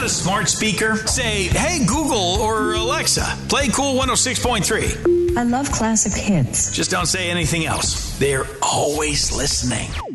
a smart speaker? Say, hey, Google or Alexa, play Cool 106.3. I love classic hits. Just don't say anything else. They're always listening.